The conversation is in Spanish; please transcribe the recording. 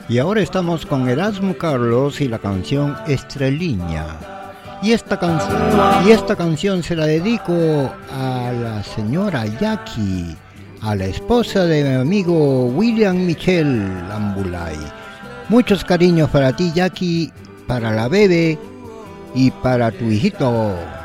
Y ahora estamos con Erasmo Carlos y la canción Estreliña. Y esta canción se la dedico a la señora Jackie, a la esposa de mi amigo William Michel Ambulay. Muchos cariños para ti, Jackie, para la bebé y para tu hijito.